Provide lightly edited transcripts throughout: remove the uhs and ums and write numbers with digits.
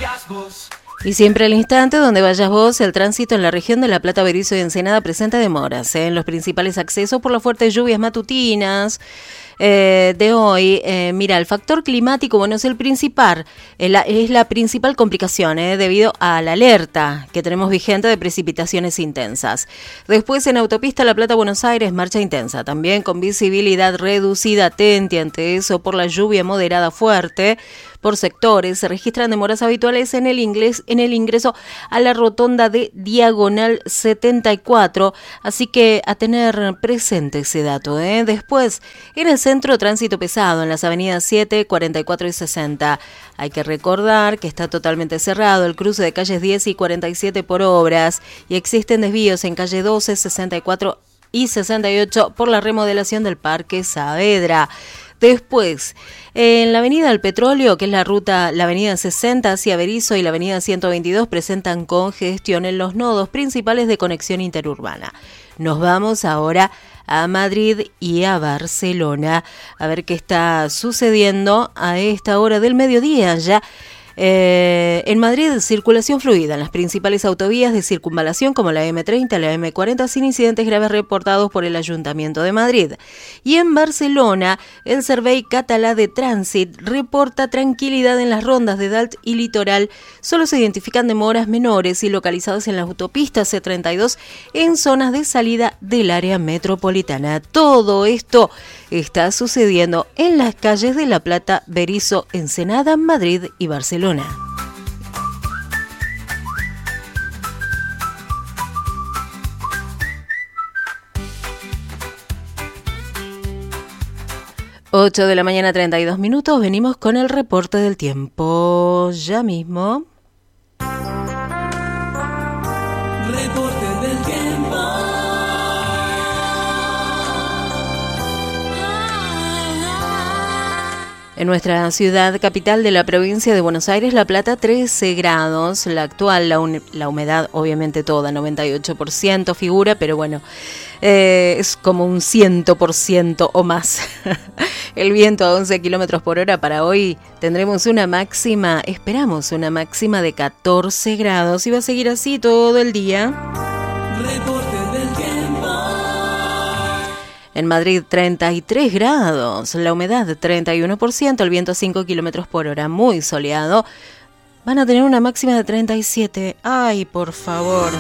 Y siempre al instante donde vayas vos, el tránsito en la región de La Plata, Berisso y Ensenada presenta demoras en los principales accesos por las fuertes lluvias matutinas de hoy. Mira, el factor climático, bueno, es el principal, es la principal complicación debido a la alerta que tenemos vigente de precipitaciones intensas. Después en autopista La Plata-Buenos Aires, marcha intensa, también con visibilidad reducida, atente ante eso por la lluvia moderada fuerte. Por sectores se registran demoras habituales en el ingreso a la rotonda de Diagonal 74, así que a tener presente ese dato. Después, en el centro, tránsito pesado en las avenidas 7, 44 y 60. Hay que recordar que está totalmente cerrado el cruce de calles 10 y 47 por obras y existen desvíos en calle 12, 64 y 68 por la remodelación del Parque Saavedra. Después, en la avenida del Petróleo, que es la avenida 60 hacia Berisso y la avenida 122, presentan congestión en los nodos principales de conexión interurbana. Nos vamos ahora a Madrid y a Barcelona a ver qué está sucediendo a esta hora del mediodía ya. En Madrid, circulación fluida en las principales autovías de circunvalación como la M30 y la M40 sin incidentes graves reportados por el Ayuntamiento de Madrid. Y en Barcelona, el Servei Català de Trànsit reporta tranquilidad en las rondas de Dalt y Litoral. Solo se identifican demoras menores y localizadas en las autopistas C32 en zonas de salida del área metropolitana. Todo esto está sucediendo en las calles de La Plata, Berisso, Ensenada, Madrid y Barcelona. 8 de la mañana, 32 minutos. Venimos con el reporte del tiempo. Ya mismo. Reporte del tiempo. En nuestra ciudad capital de la provincia de Buenos Aires, La Plata, 13 grados. La actual, la humedad, obviamente toda, 98% figura, pero bueno, es como un 100% o más. El viento a 11 kilómetros por hora. Para hoy tendremos esperamos una máxima de 14 grados y va a seguir así todo el día. Reporte del tiempo. En Madrid, 33 grados, la humedad 31%, el viento a 5 kilómetros por hora, muy soleado. Van a tener una máxima de 37. ¡Ay, por favor!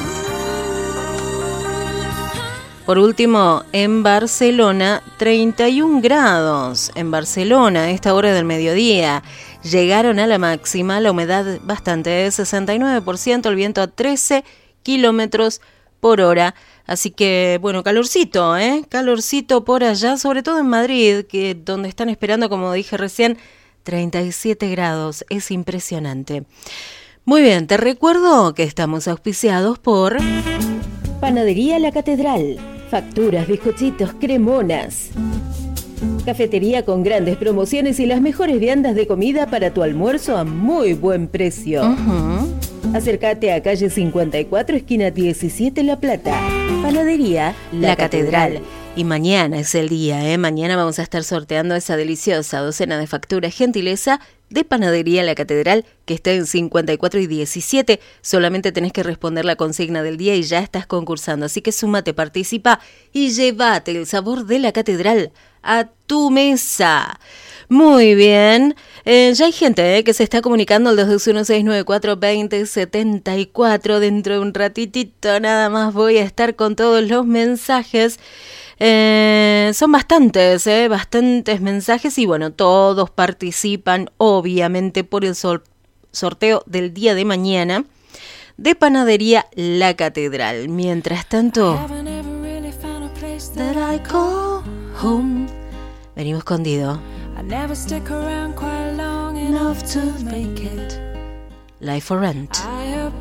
Por último, en Barcelona, 31 grados. En Barcelona, a esta hora del mediodía, llegaron a la máxima, la humedad bastante, 69%, el viento a 13 kilómetros por hora. Así que, bueno, calorcito, calorcito por allá, sobre todo en Madrid, donde están esperando, como dije recién, 37 grados. Es impresionante. Muy bien, te recuerdo que estamos auspiciados por Panadería La Catedral. Facturas, bizcochitos, cremonas. Cafetería con grandes promociones y las mejores viandas de comida para tu almuerzo a muy buen precio. Acércate a calle 54, esquina 17, La Plata. Panadería La Catedral. Y mañana es el día, Mañana vamos a estar sorteando esa deliciosa docena de facturas gentileza de Panadería La Catedral, que está en 54 y 17. Solamente tenés que responder la consigna del día y ya estás concursando. Así que súmate, participa y llévate el sabor de La Catedral a tu mesa. Muy bien. Ya hay gente que se está comunicando al 221-694-2074. Dentro de un ratitito nada más voy a estar con todos los mensajes. Son bastantes mensajes y bueno, todos participan obviamente por el sorteo del día de mañana de Panadería La Catedral. Mientras tanto, venimos con Dido. Life for Rent.